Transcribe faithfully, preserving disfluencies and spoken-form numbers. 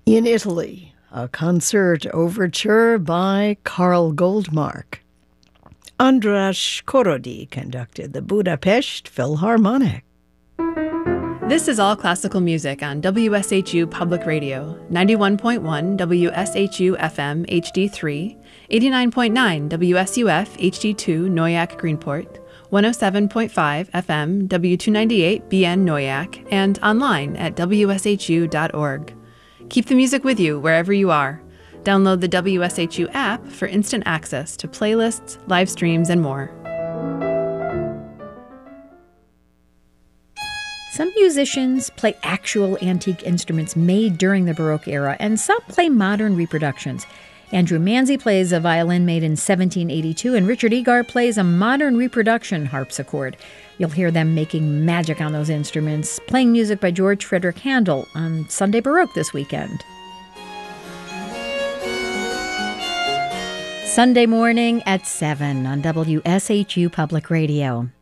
In Italy, a concert overture by Karl Goldmark. András Korody conducted the Budapest Philharmonic. This is All Classical Music on W S H U Public Radio, ninety-one point one W S H U F M H D three, eighty-nine point nine W S U F H D two Noyak Greenport, one oh seven point five F M W two ninety-eight B N Noyak, and online at W S H U dot org. Keep the music with you wherever you are. Download the W S H U app for instant access to playlists, live streams, and more. Some musicians play actual antique instruments made during the Baroque era, and some play modern reproductions. Andrew Manzi plays a violin made in seventeen eighty-two, and Richard Egar plays a modern reproduction harpsichord. You'll hear them making magic on those instruments, playing music by George Frederick Handel on Sunday Baroque this weekend. Sunday morning at seven on W S H U Public Radio.